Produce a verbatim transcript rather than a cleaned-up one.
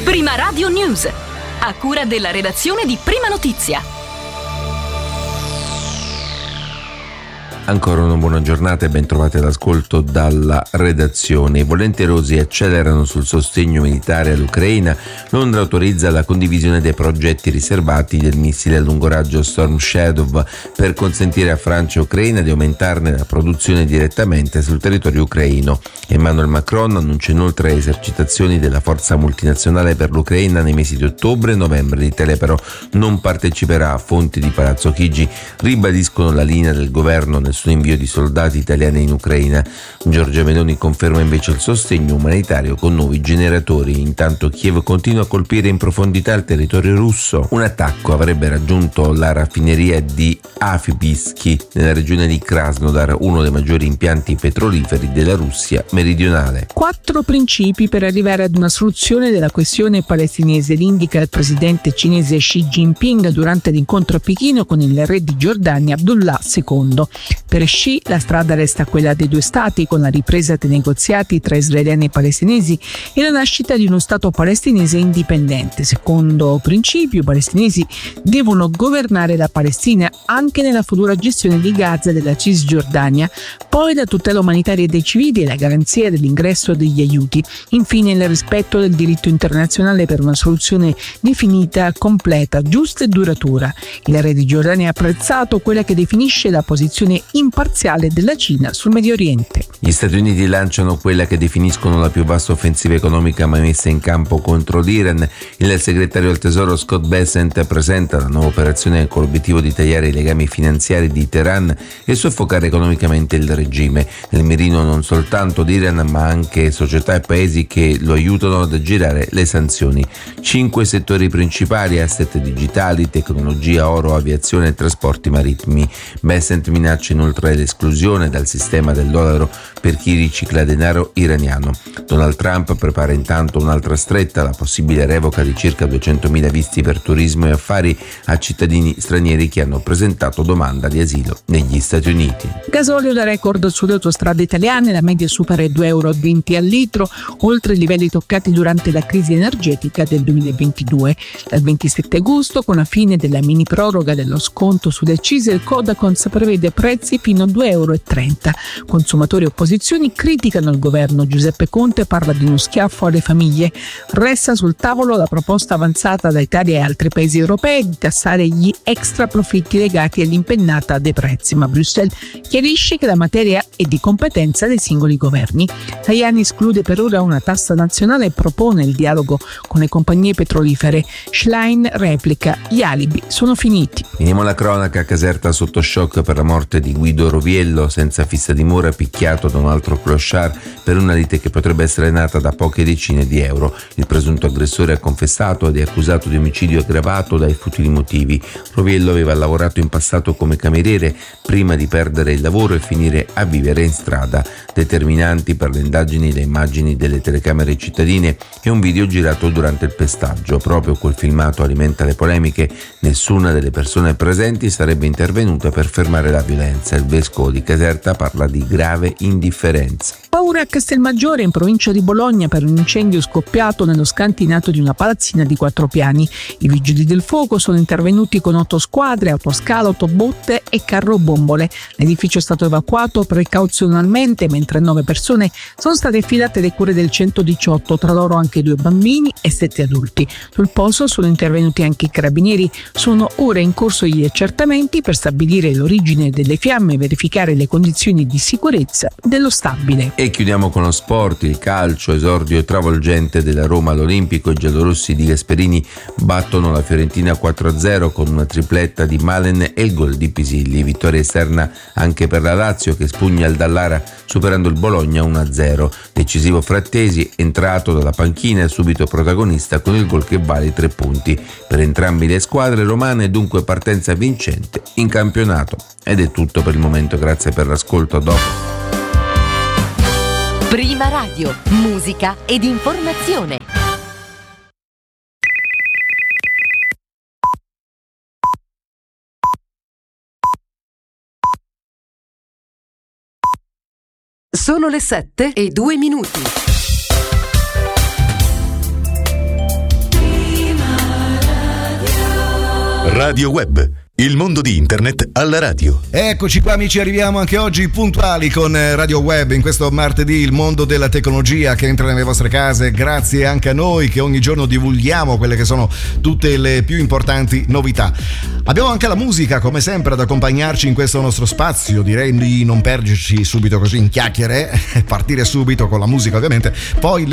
Prima Radio News, a cura della redazione di Prima Notizia. Ancora una buona giornata e ben trovati all'ascolto dalla redazione. I volenterosi accelerano sul sostegno militare all'Ucraina. Londra autorizza la condivisione dei progetti riservati del missile a lungo raggio Storm Shadow per consentire a Francia e Ucraina di aumentarne la produzione direttamente sul territorio ucraino. Emmanuel Macron annuncia inoltre esercitazioni della forza multinazionale per l'Ucraina nei mesi di ottobre e novembre. L'Italia però non parteciperà. Fonti di Palazzo Chigi ribadiscono la linea del governo nel suo invio di soldati italiani in Ucraina. Giorgia Meloni conferma invece il sostegno umanitario con nuovi generatori. Intanto Kiev continua a colpire in profondità il territorio russo. Un attacco avrebbe raggiunto la raffineria di Afipsky nella regione di Krasnodar, uno dei maggiori impianti petroliferi della Russia meridionale. Quattro principi per arrivare ad una soluzione della questione palestinese, li indica il presidente cinese Xi Jinping durante l'incontro a Pechino con il re di Giordania Abdullah secondo. Per Xi la strada resta quella dei due stati, con la ripresa dei negoziati tra israeliani e palestinesi e la nascita di uno stato palestinese indipendente. Secondo principio, i palestinesi devono governare la Palestina anche nella futura gestione di Gaza e della Cisgiordania, poi la tutela umanitaria dei civili e la garanzia dell'ingresso degli aiuti, infine il rispetto del diritto internazionale per una soluzione definita, completa, giusta e duratura. Il re di Giordania ha apprezzato quella che definisce la posizione imparziale della Cina sul Medio Oriente. Gli Stati Uniti lanciano quella che definiscono la più vasta offensiva economica mai messa in campo contro l'Iran. Il segretario al Tesoro Scott Bessent presenta la nuova operazione con l'obiettivo di tagliare i legami finanziari di Teheran e soffocare economicamente il regime. Nel mirino non soltanto l'Iran, ma anche società e paesi che lo aiutano ad aggirare le sanzioni. Cinque settori principali: asset digitali, tecnologia, oro, aviazione e trasporti marittimi. Bessent minaccia inoltre l'esclusione dal sistema del dollaro per chi ricicla denaro iraniano. Donald Trump prepara intanto un'altra stretta, la possibile revoca di circa duecentomila visti per turismo e affari a cittadini stranieri che hanno presentato domanda di asilo negli Stati Uniti. Gasolio da record sulle autostrade italiane, la media supera i due euro e venti al litro, oltre i livelli toccati durante la crisi energetica del duemilaventidue. Dal ventisette agosto, con la fine della mini proroga dello sconto sulle accise, il Codacons prevede prezzi fino a due euro e trenta. Consumatori e opposizioni criticano il governo. Giuseppe Conte parla di uno schiaffo alle famiglie. Resta sul tavolo la proposta avanzata da Italia e altri paesi europei di tassare gli extra profitti legati all'impennata dei prezzi, ma Bruxelles chiarisce che la materia è di competenza dei singoli governi. Tajani esclude per ora una tassa nazionale e propone il dialogo con le compagnie petrolifere. Schlein replica: gli alibi sono finiti. Finiamo la cronaca. Caserta sotto shock per la morte di Guido Roviello, senza fissa dimora, picchiato da un altro clochard per una lite che potrebbe essere nata da poche decine di euro. Il presunto aggressore ha confessato ed è accusato di omicidio aggravato dai futili motivi. Roviello aveva lavorato in passato come cameriere prima di perdere il lavoro e finire a vivere in strada. Determinanti per le indagini le immagini delle telecamere cittadine e un video girato durante il pestaggio. Proprio quel filmato alimenta le polemiche. Nessuna delle persone presenti sarebbe intervenuta per fermare la violenza. Il vescovo di Caserta parla di grave indifferenza. Paura a Castelmaggiore, in provincia di Bologna, per un incendio scoppiato nello scantinato di una palazzina di quattro piani. I vigili del fuoco sono intervenuti con otto squadre, autoscalo, autobotte e carrobombole. L'edificio è stato evacuato precauzionalmente, mentre nove persone sono state affidate alle cure del centodiciotto, tra loro anche due bambini e sette adulti. Sul posto sono intervenuti anche i carabinieri. Sono ora in corso gli accertamenti per stabilire l'origine delle fiamme e verificare le condizioni di sicurezza dello stabile. E chiudiamo con lo sport. Il calcio, esordio travolgente della Roma all'Olimpico. I giallorossi di Gasperini battono la Fiorentina quattro a zero con una tripletta di Malen e il gol di Pisilli. Vittoria esterna anche per la Lazio, che spugna il Dallara superando il Bologna uno a zero. Decisivo Frattesi, entrato dalla panchina e subito protagonista con il gol che vale tre punti. Per entrambe le squadre romane dunque partenza vincente in campionato. Ed è tutto per il momento, grazie per l'ascolto, a dopo. Prima Radio, musica ed informazione. Sono le sette e due minuti. Radio Web, il mondo di internet alla radio. Eccoci qua amici, arriviamo anche oggi puntuali con Radio Web in questo martedì, il mondo della tecnologia che entra nelle vostre case, grazie anche a noi che ogni giorno divulghiamo quelle che sono tutte le più importanti novità. Abbiamo anche la musica come sempre ad accompagnarci in questo nostro spazio, direi di non perderci subito così in chiacchiere, partire subito con la musica ovviamente, poi